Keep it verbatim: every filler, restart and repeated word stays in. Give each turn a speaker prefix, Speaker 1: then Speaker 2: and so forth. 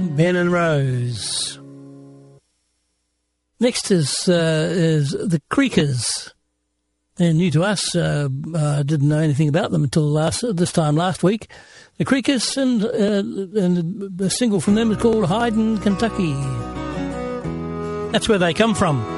Speaker 1: Ben and Rose. Next is uh, is the Creakers. They're new to us. Uh, uh, didn't know anything about them until last this time last week. The Creakers, and uh, and a single from them is called Hyden, Kentucky. That's where they come from.